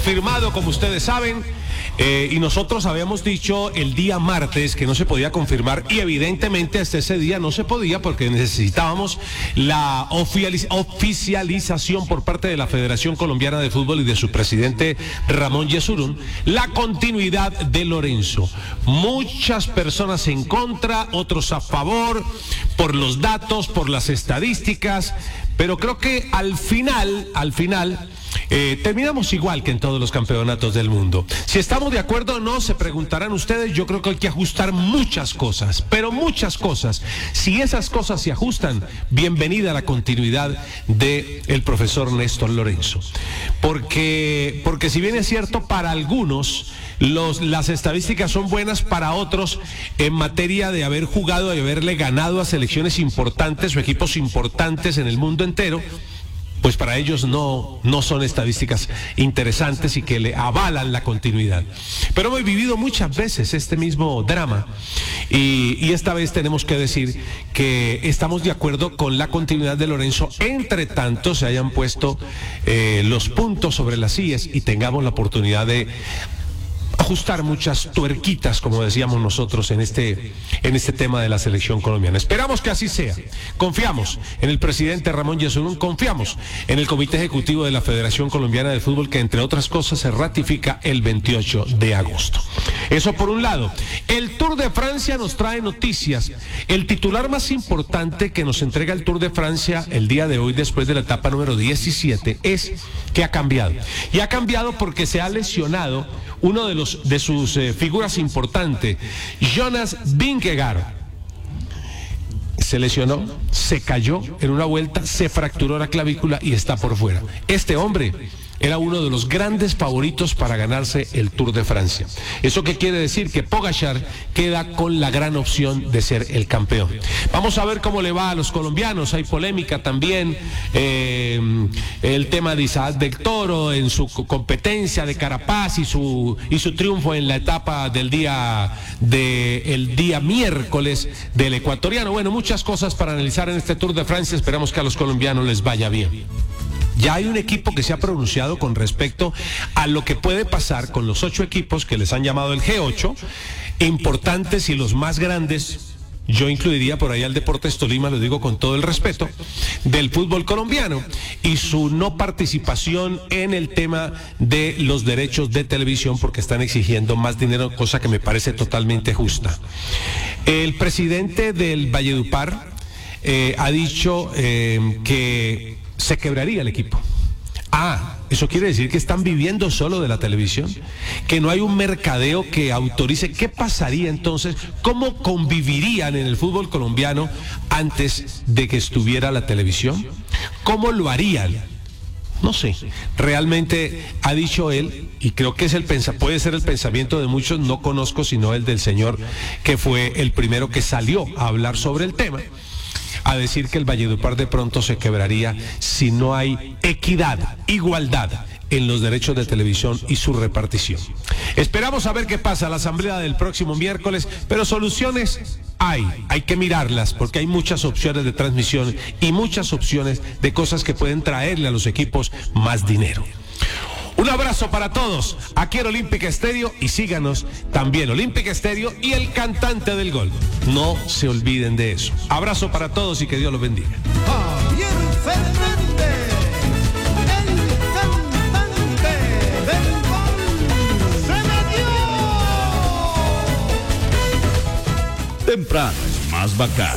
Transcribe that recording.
confirmado, como ustedes saben, y nosotros habíamos dicho el día martes que no se podía confirmar, y evidentemente hasta ese día no se podía porque necesitábamos la oficialización por parte de la Federación Colombiana de Fútbol y de su presidente Ramón Yesurún, la continuidad de Lorenzo. Muchas personas en contra, otros a favor, por los datos, por las estadísticas, pero creo que al final, terminamos igual que en todos los campeonatos del mundo. Si estamos de acuerdo o no, se preguntarán ustedes. Yo creo que hay que ajustar muchas cosas, pero muchas cosas. Si esas cosas se ajustan, bienvenida a la continuidad del profesor Néstor Lorenzo. Porque si bien es cierto, para algunos las estadísticas son buenas, para otros, en materia de haber jugado y haberle ganado a selecciones importantes o equipos importantes en el mundo entero, pues para ellos no son estadísticas interesantes y que le avalan la continuidad. Pero hemos vivido muchas veces este mismo drama y esta vez tenemos que decir que estamos de acuerdo con la continuidad de Lorenzo, entre tanto se hayan puesto los puntos sobre las íes y tengamos la oportunidad de ajustar muchas tuerquitas, como decíamos nosotros, en este tema de la selección colombiana. Esperamos que así sea. Confiamos en el presidente Ramón Yesurún, confiamos en el Comité Ejecutivo de la Federación Colombiana de Fútbol, que entre otras cosas se ratifica el 28 de agosto. Eso por un lado. El Tour de Francia nos trae noticias. El titular más importante que nos entrega el Tour de Francia el día de hoy, después de la etapa número 17, es que ha cambiado. Y ha cambiado porque se ha lesionado uno de sus figuras importantes, Jonas Vingegaard. Se lesionó, se cayó en una vuelta, se fracturó la clavícula y está por fuera. Este hombre era uno de los grandes favoritos para ganarse el Tour de Francia. ¿Eso qué quiere decir? Que Pogačar queda con la gran opción de ser el campeón. Vamos a ver cómo le va a los colombianos. Hay polémica también, el tema de Isaac del Toro en su competencia de Carapaz y su triunfo en la etapa del día miércoles del ecuatoriano. Bueno, muchas cosas para analizar en este Tour de Francia. Esperamos que a los colombianos les vaya bien. Ya hay un equipo que se ha pronunciado con respecto a lo que puede pasar con los 8 equipos que les han llamado el G8, importantes y los más grandes. Yo incluiría por ahí al Deportes Tolima, lo digo con todo el respeto, del fútbol colombiano, y su no participación en el tema de los derechos de televisión, porque están exigiendo más dinero, cosa que me parece totalmente justa. El presidente del Valledupar ha dicho que se quebraría el equipo. Eso quiere decir que están viviendo solo de la televisión, que no hay un mercadeo que autorice. ¿Qué pasaría entonces? ¿Cómo convivirían en el fútbol colombiano antes de que estuviera la televisión? ¿Cómo lo harían? No sé, realmente ha dicho él, y creo que puede ser el pensamiento de muchos, no conozco sino el del señor que fue el primero que salió a hablar sobre el tema, a decir que el Valledupar de pronto se quebraría si no hay equidad, igualdad en los derechos de televisión y su repartición. Esperamos a ver qué pasa en la asamblea del próximo miércoles, pero soluciones hay que mirarlas, porque hay muchas opciones de transmisión y muchas opciones de cosas que pueden traerle a los equipos más dinero. Un abrazo para todos aquí en Olímpica Estéreo, y síganos también Olímpica Estéreo y el cantante del gol. No se olviden de eso. Abrazo para todos y que Dios los bendiga. Javier Fernández, el cantante del gol, se metió. Temprano es más bacán.